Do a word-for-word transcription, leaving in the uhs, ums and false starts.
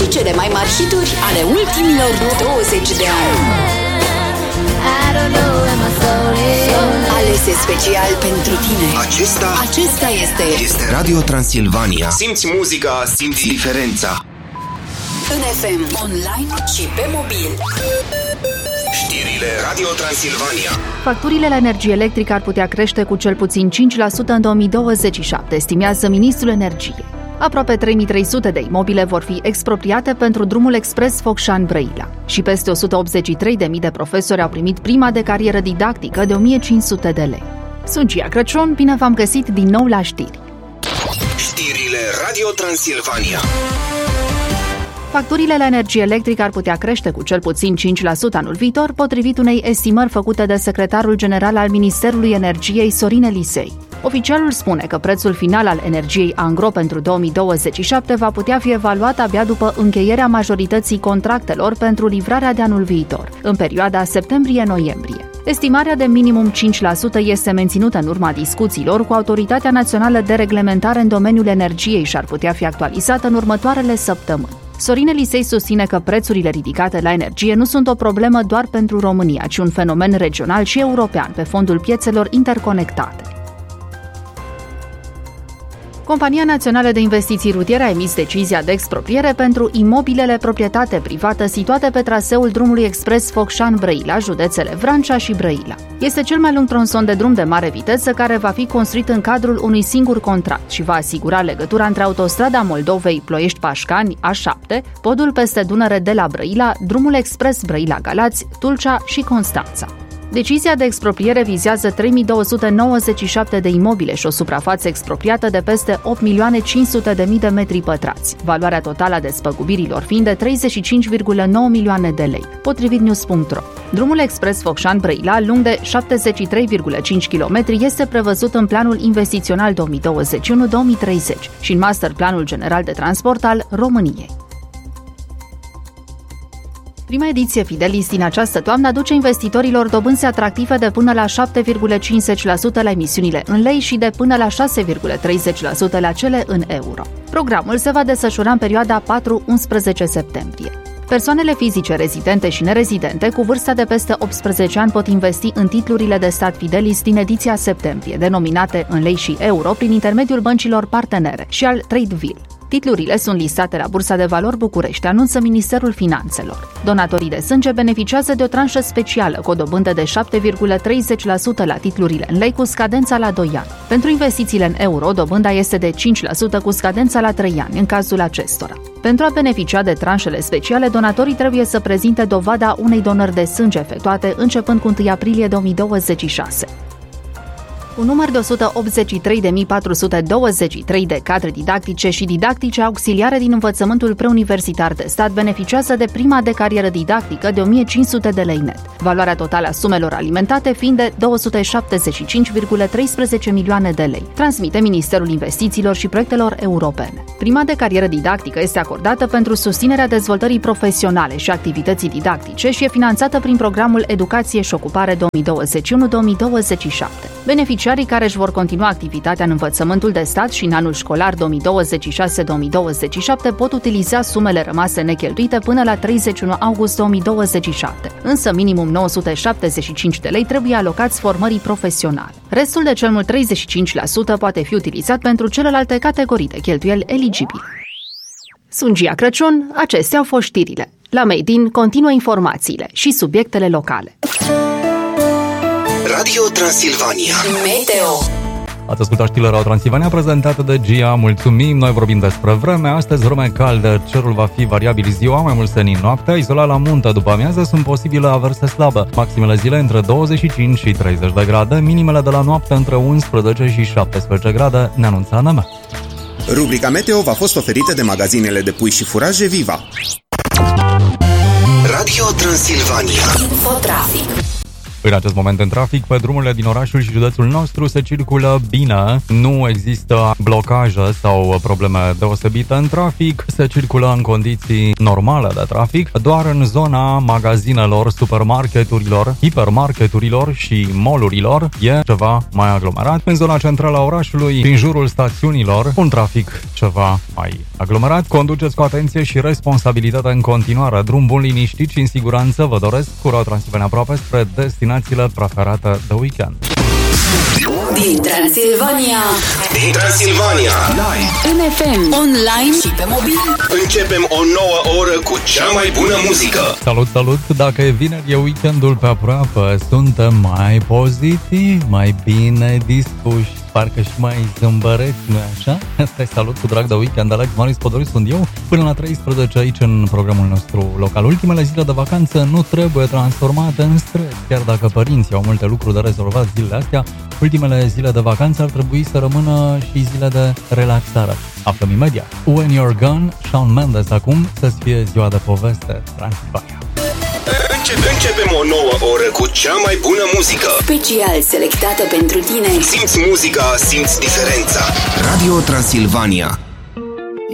și cele mai mari hituri ale ultimilor douăzeci de ani. Alese special pentru tine. Acesta Acesta este Este Radio Transilvania. Simți muzica, simți diferența. în F M, online și pe mobil. Știrile Radio Transilvania. Facturile la energie electrică ar putea crește cu cel puțin cinci la sută în două mii douăzeci și șapte, estimează Ministrul Energiei. Aproape trei mii trei sute de imobile vor fi expropriate pentru drumul expres Focșani-Brăila și peste o sută optzeci și trei de mii de profesori au primit prima de carieră didactică de o mie cinci sute de lei. Sunt Gia Crăciun, bine v-am găsit din nou la știri. Știrile Radio Transilvania. Facturile la energie electrică ar putea crește cu cel puțin cinci la sută anul viitor, potrivit unei estimări făcute de secretarul general al Ministerului Energiei, Sorin Elisei. Oficialul spune că prețul final al energiei angro pentru două mii douăzeci și șapte va putea fi evaluat abia după încheierea majorității contractelor pentru livrarea de anul viitor, în perioada septembrie-noiembrie. Estimarea de minimum cinci la sută este menținută în urma discuțiilor cu Autoritatea Națională de Reglementare în domeniul energiei și ar putea fi actualizată în următoarele săptămâni. Sorin Elisei susține că prețurile ridicate la energie nu sunt o problemă doar pentru România, ci un fenomen regional și european pe fondul piețelor interconectate. Compania Națională de Investiții Rutiere a emis decizia de expropriere pentru imobilele proprietate privată situate pe traseul drumului expres Focșani-Brăila, județele Vrancea și Brăila. Este cel mai lung tronson de drum de mare viteză care va fi construit în cadrul unui singur contract și va asigura legătura între autostrada Moldovei Ploiești-Pașcani, A șapte, podul peste Dunăre de la Brăila, drumul expres Brăila-Galați, Tulcea și Constanța. Decizia de expropriere vizează trei mii două sute nouăzeci și șapte de imobile și o suprafață expropriată de peste opt milioane cinci sute de mii de metri pătrați, valoarea totală a despăgubirilor fiind de treizeci și cinci virgulă nouă milioane de lei, potrivit news punct ro. Drumul expres Focșani-Brăila, lung de șaptezeci și trei virgulă cinci kilometri, este prevăzut în planul investițional două mii douăzeci și unu două mii treizeci și în masterplanul general de transport al României. Prima ediție Fidelis din această toamnă aduce investitorilor dobânzi atractive de până la șapte virgulă cincizeci la sută la emisiunile în lei și de până la șase virgulă treizeci la sută la cele în euro. Programul se va desfășura în perioada patru unsprezece septembrie. Persoanele fizice rezidente și nerezidente cu vârsta de peste optsprezece ani pot investi în titlurile de stat Fidelis din ediția septembrie, denominate în lei și euro prin intermediul băncilor partenere și al Tradeville. Titlurile sunt listate la Bursa de Valori București, anunță Ministerul Finanțelor. Donatorii de sânge beneficiază de o tranșă specială cu o dobândă de șapte virgulă treizeci la sută la titlurile în lei cu scadența la doi ani. Pentru investițiile în euro, dobânda este de cinci la sută cu scadența la trei ani, în cazul acestora. Pentru a beneficia de tranșele speciale, donatorii trebuie să prezinte dovada unei donări de sânge efectuate începând cu întâi aprilie două mii douăzeci și șase. Un număr de o sută optzeci și trei de mii patru sute douăzeci și trei de cadre didactice și didactice auxiliare din învățământul preuniversitar de stat beneficiază de prima de carieră didactică de o mie cinci sute de lei net, valoarea totală a sumelor alimentate fiind de două sute șaptezeci și cinci virgulă treisprezece milioane de lei, transmite Ministerul Investițiilor și Proiectelor Europene. Prima de carieră didactică este acordată pentru susținerea dezvoltării profesionale și activității didactice și e finanțată prin programul Educație și Ocupare două mii douăzeci și unu două mii douăzeci și șapte. Beneficiarii care își vor continua activitatea în învățământul de stat și în anul școlar două mii douăzeci și șase două mii douăzeci și șapte pot utiliza sumele rămase necheltuite până la treizeci și unu august două mii douăzeci și șapte, însă minimum nouă sute șaptezeci și cinci de lei trebuie alocați formării profesionale. Restul de cel mult treizeci și cinci la sută poate fi utilizat pentru celelalte categorii de cheltuieli eligibile. Sunt Gia Crăciun, acestea au fost știrile. La Made in continuă informațiile și subiectele locale. Radio Transilvania. Meteo. Ați ascultat știrile Radio Transilvania prezentată de Gia. Mulțumim! Noi vorbim despre vreme. Astăzi vreme caldă, cerul va fi variabil ziua, mai mult senin noaptea. Izolat la munte după amiază sunt posibile averse slabe. Maximele zile între douăzeci și cinci și treizeci de grade, minimele de la noapte între unsprezece și șaptesprezece grade, ne anunța A N M. Rubrica Meteo v-a fost oferită de magazinele de pui și furaje Viva. Radio Transilvania. Infotrafic. În acest moment în trafic, pe drumurile din orașul și județul nostru se circulă bine, nu există blocaje sau probleme deosebite în trafic, se circulă în condiții normale de trafic, doar în zona magazinelor, supermarketurilor, hipermarketurilor și mall-urilor e ceva mai aglomerat. În zona centrală a orașului, din jurul stațiunilor, un trafic ceva mai aglomerat. Conduceți cu atenție și responsabilitate în continuare. Drum bun, liniștit și în siguranță vă doresc cu Road Transilvania aproape spre destinațiile preferate de weekend. Din Transilvania, Din Transilvania, live, în F M, online și pe mobil. începem o nouă oră cu cea mai bună muzică. Salut, salut! Dacă e vineri, e weekendul pe aproape. Suntem mai pozitivi, mai bine dispuși, parcă și mai zâmbăreți, nu-i așa? Stai, salut cu drag de weekend, Alex Marius Podoriu sunt eu, până la treisprezece aici în programul nostru local. Ultimele zile de vacanță nu trebuie transformate în stres, chiar dacă părinții au multe lucruri de rezolvat zilele astea, ultimele zile de vacanță ar trebui să rămână și zile de relaxare. Aflăm imediat. When You're Gone, Shawn Mendes acum, să-ți fie ziua de poveste, Transilvania. Începem o nouă oră cu cea mai bună muzică. Special selectată pentru tine. Simți muzica, simți diferența. Radio Transilvania.